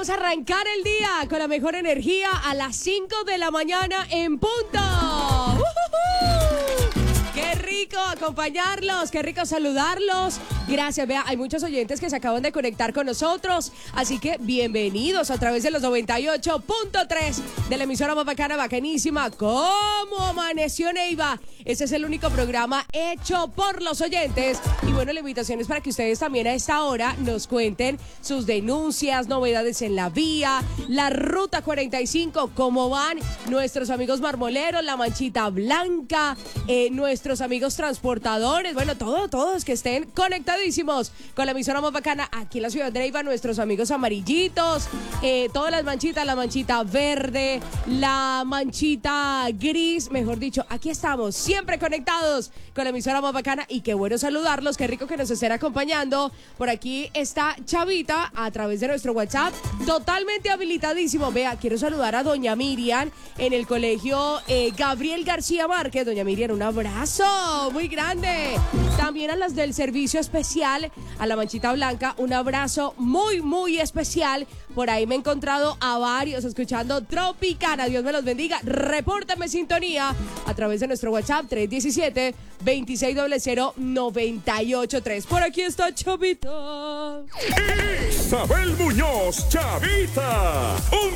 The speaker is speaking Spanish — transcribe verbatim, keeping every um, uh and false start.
vamos a arrancar el día con la mejor energía a las cinco de la mañana en punto. ¡Uh-huh! ¡Qué rico acompañarlos! ¡Qué rico saludarlos! Gracias, vea, hay muchos oyentes que se acaban de conectar con nosotros, así que bienvenidos a través de los noventa y ocho punto tres de la emisora más bacana, bacanísima. ¿Cómo amaneció Neiva? Ese es el único programa hecho por los oyentes. Y bueno, la invitación es para que ustedes también a esta hora nos cuenten sus denuncias, novedades en la vía, la ruta cuarenta y cinco, cómo van nuestros amigos marmoleros, la manchita blanca, eh, nuestros amigos transportadores, bueno, todos, todos que estén conectadísimos con la emisora más bacana aquí en la ciudad de Neiva, nuestros amigos amarillitos, eh, todas las manchitas, la manchita verde, la manchita gris, mejor dicho, aquí estamos, siempre conectados con la emisora más bacana y qué bueno saludarlos, qué rico que nos estén acompañando. Por aquí está Chavita a través de nuestro WhatsApp, totalmente habilitadísimo. Vea, quiero saludar a doña Miriam en el colegio eh, Gabriel García Márquez. Doña Miriam, un abrazo muy grande. También a las del servicio especial, a la manchita blanca, un abrazo muy, muy especial. Por ahí me he encontrado a varios escuchando Tropicana. Dios me los bendiga. Repórtame sintonía a través de nuestro WhatsApp tres uno siete, dos seis cero cero, nueve ocho tres. Por aquí está Chavita. Isabel Muñoz, Chavita. Un